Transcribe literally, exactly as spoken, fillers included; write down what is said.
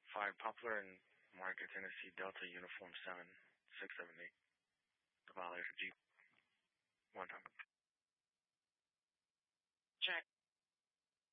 five Poplar and Market, Tennessee, Delta Uniform seven six seven eight. The violator Jeep. One time. Check.